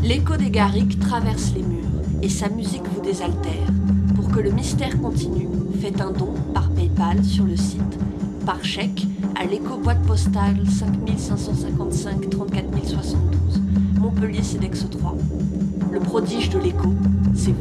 L'écho des Garrigues traverse les murs et sa musique vous désaltère. Pour que le mystère continue, faites un don par PayPal sur le site, par chèque à l'écho boîte postale 5555 34 072, Montpellier CEDEX 3. Le prodige de l'écho, c'est vous.